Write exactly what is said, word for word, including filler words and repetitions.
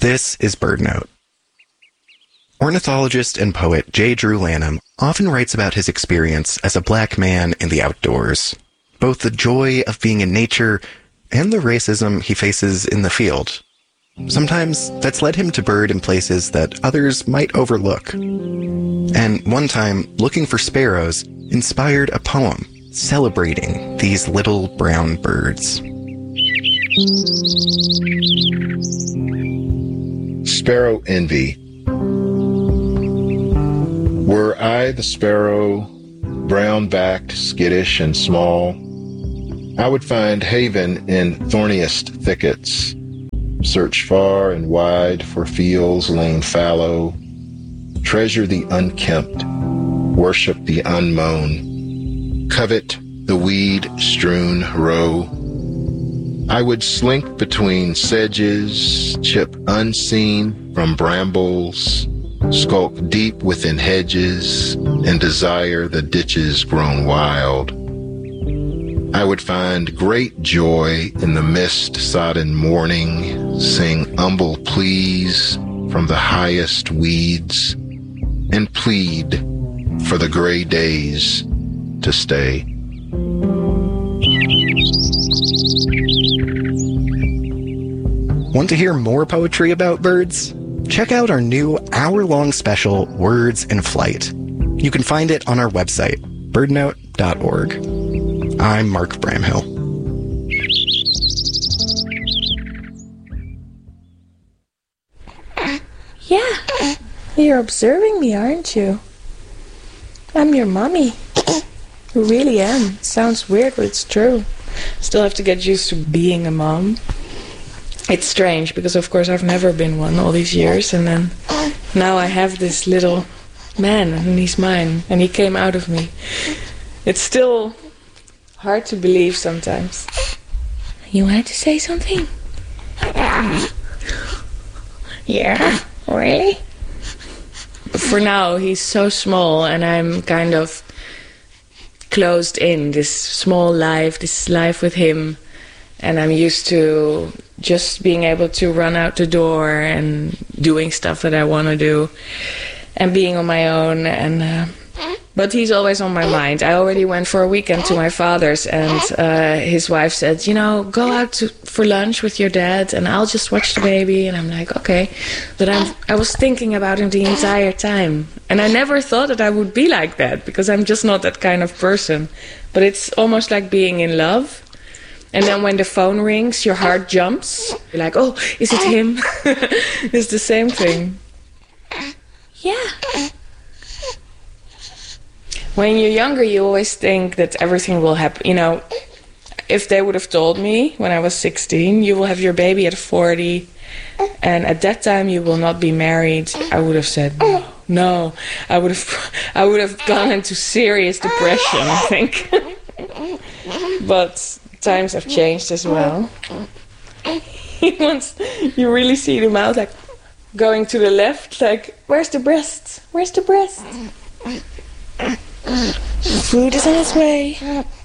This is BirdNote. Ornithologist and poet J. Drew Lanham often writes about his experience as a black man in the outdoors, both the joy of being in nature and the racism he faces in the field. Sometimes that's led him to bird in places that others might overlook. And one time, looking for sparrows inspired a poem celebrating these little brown birds. Sparrow Envy. Were I the sparrow, brown-backed, skittish, and small, I would find haven in thorniest thickets, search far and wide for fields lain fallow, treasure the unkempt, worship the unmown, covet the weed-strewn row. I would slink between sedges, chip unseen from brambles, skulk deep within hedges, and desire the ditches grown wild. I would find great joy in the mist-sodden morning, sing humble pleas from the highest weeds, and plead for the gray days to stay. Want to hear more poetry about birds? Check out our new hour-long special, Words in Flight. You can find it on our website, birdnote dot org. I'm Mark Bramhill. Yeah, you're observing me, aren't you? I'm your mommy. I really am. Sounds weird, but it's true. Still have to get used to being a mom. It's strange, because of course I've never been one all these years, and then now I have this little man, and he's mine, and he came out of me. It's still hard to believe sometimes. You wanted to say something? Yeah, really? But for now, he's so small, and I'm kind of closed in this small life, this life with him, and I'm used to just being able to run out the door and doing stuff that I want to do and being on my own. And uh, but he's always on my mind. I already went for a weekend to my father's, and uh, his wife said, you know, go out to, for lunch with your dad and I'll just watch the baby. And I'm like, okay. But I'm, I was thinking about him the entire time. And I never thought that I would be like that, because I'm just not that kind of person. But it's almost like being in love. And then when the phone rings, your heart jumps. You're like, oh, is it him? It's the same thing. Yeah. When you're younger, you always think that everything will happen. You know, if they would have told me when I was sixteen, you will have your baby at forty, and at that time you will not be married, I would have said no. No, I would have, I would have gone into serious depression, I think. But times have changed as well. He wants, you really see the mouth like going to the left, like, where's the breast? Where's the breast? Food is on its way.